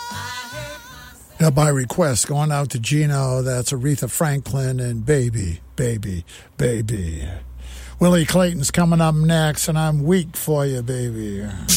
Yeah, by request, going out to Gino. That's Aretha Franklin and Baby, Baby, Baby. Willie Clayton's coming up next, and I'm weak for you, baby.